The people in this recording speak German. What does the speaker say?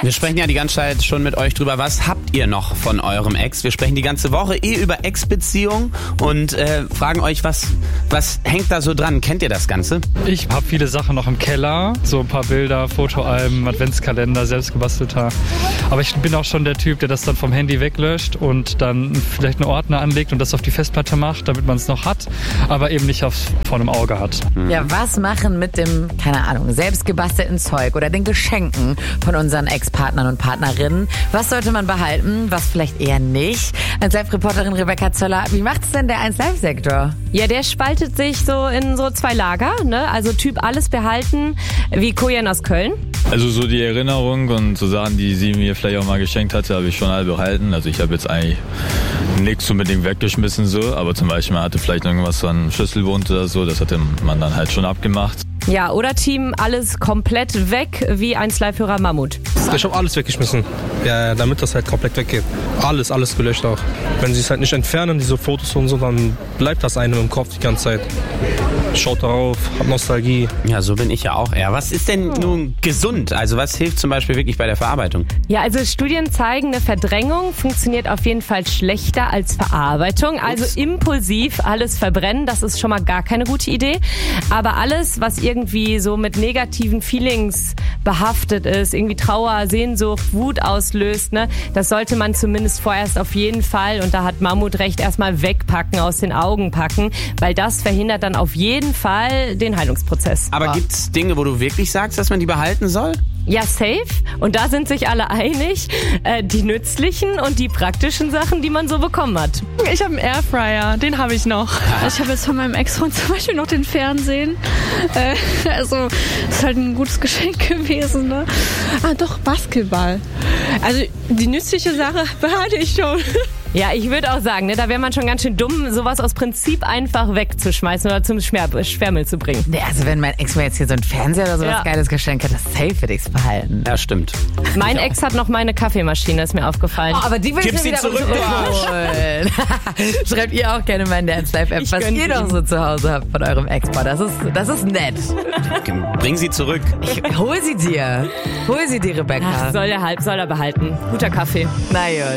Wir sprechen ja die ganze Zeit schon mit euch drüber, was habt ihr noch von eurem Ex? Wir sprechen die ganze Woche über Ex-Beziehungen und fragen euch, was hängt da so dran? Kennt ihr das Ganze? Ich habe viele Sachen noch im Keller, so ein paar Bilder, Fotoalben, Adventskalender, selbstgebastelter. Aber ich bin auch schon der Typ, der das dann vom Handy weglöscht und dann vielleicht einen Ordner anlegt und das auf die Festplatte macht, damit man es noch hat, aber eben nicht vor einem Auge hat. Ja, was machen mit dem, keine Ahnung, selbstgebastelten Zeug oder den Geschenken von unseren Ex-Partnern und Partnerinnen? Was sollte man behalten, was vielleicht eher nicht? Als Live-Reporterin Rebecca Zöller, wie macht es denn der 1Live-Sektor? Ja, der spaltet sich so in so 2 Lager, ne? Also Typ alles behalten, wie Koyen aus Köln. Also so die Erinnerung und so Sachen, die sie mir vielleicht auch mal geschenkt hatte, habe ich schon alle behalten. Also ich habe jetzt eigentlich nichts unbedingt weggeschmissen so, aber zum Beispiel man hatte vielleicht irgendwas so an Schlüsselbund oder so, das hatte man dann halt schon abgemacht. Ja, oder Team alles komplett weg, wie 1Live-Hörer Mammut. Ich habe alles weggeschmissen, ja, damit das halt komplett weggeht. Alles gelöscht auch. Wenn sie es halt nicht entfernen, diese Fotos und so, dann bleibt das einem im Kopf die ganze Zeit. Schaut darauf, hat Nostalgie. Ja, so bin ich ja auch eher. Was ist denn nun gesund? Also was hilft zum Beispiel wirklich bei der Verarbeitung? Ja, also Studien zeigen, eine Verdrängung funktioniert auf jeden Fall schlechter als Verarbeitung. Also impulsiv alles verbrennen, das ist schon mal gar keine gute Idee. Aber alles, was irgendwie so mit negativen Feelings behaftet ist, irgendwie Trauer, Sehnsucht, Wut auslöst, ne, das sollte man zumindest vorerst auf jeden Fall, und da hat Mammut recht, erstmal wegpacken, aus den Augen packen, weil das verhindert dann auf jeden Fall den Heilungsprozess. Aber gibt's Dinge, wo du wirklich sagst, dass man die behalten soll? Ja, safe. Und da sind sich alle einig. Die nützlichen und die praktischen Sachen, die man so bekommen hat. Ich habe einen Airfryer, den habe ich noch. Ich habe jetzt von meinem Ex-Freund zum Beispiel noch den Fernsehen. Also, das ist halt ein gutes Geschenk gewesen, ne? Ah, doch, Basketball. Also, die nützliche Sache behalte ich schon. Ja, ich würde auch sagen, ne, da wäre man schon ganz schön dumm, sowas aus Prinzip einfach wegzuschmeißen oder zum Schwärmel zu bringen. Ja, also wenn mein Ex mir jetzt hier so ein Fernseher oder sowas Geiles geschenkt hat, das safe würde ich's behalten. Ja, stimmt. Mein Ex hat noch meine Kaffeemaschine, ist mir aufgefallen. Oh, aber die will ich mir wieder zurückholen. Schreibt ihr auch gerne mal in der 1Live-App, was ihr noch so zu Hause habt von eurem Ex-Paar. Das ist nett. Bring sie zurück. Hol sie dir. Hol sie dir, Rebecca. Ach, soll er behalten. Guter Kaffee. Na gut.